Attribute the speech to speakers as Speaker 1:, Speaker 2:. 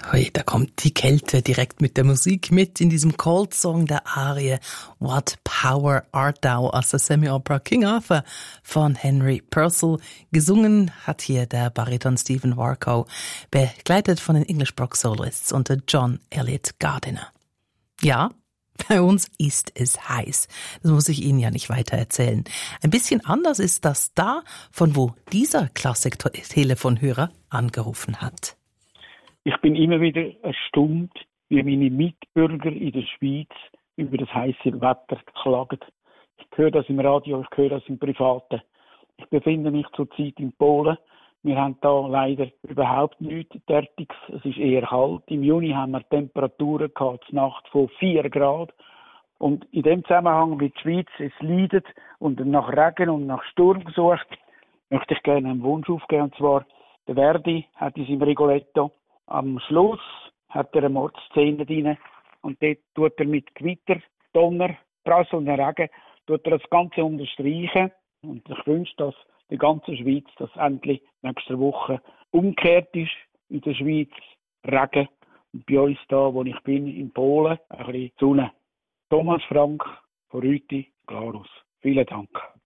Speaker 1: Hui, da kommt die Kälte direkt mit der Musik mit in diesem Cold Song der Arie What Power Art Thou aus der Semi-Opera King Arthur von Henry Purcell. Gesungen hat hier der Bariton Stephen Warco, begleitet von den English Brock Soloists unter John Elliott Gardiner. Ja, bei uns ist es heiß. Das muss ich Ihnen ja nicht weiter erzählen. Ein bisschen anders ist das da, von wo dieser Klassik-Telefonhörer angerufen hat.
Speaker 2: Ich bin immer wieder erstaunt, wie meine Mitbürger in der Schweiz über das heisse Wetter klagen. Ich höre das im Radio, ich höre das im Privaten. Ich befinde mich zurzeit in Polen. Wir haben da leider überhaupt nichts Derartiges. Es ist eher kalt. Im Juni haben wir Temperaturen gehabt, Nacht von 4 Grad. Und in dem Zusammenhang, wie die Schweiz es leidet und nach Regen und nach Sturm gesucht, möchte ich gerne einen Wunsch aufgeben. Und zwar, der Verdi hat in seinem Rigoletto am Schluss hat er eine Mordszene drin und dort tut er mit Gewitter, Donner, Prasseln und Regen tut er das Ganze unterstreichen. Und ich wünsche, dass die ganze Schweiz, dass endlich nächste Woche umgekehrt ist in der Schweiz, Regen. Und bei uns da, wo ich bin, in Polen, ein bisschen Sonne. Thomas Frank von Rüti, Glarus. Vielen Dank.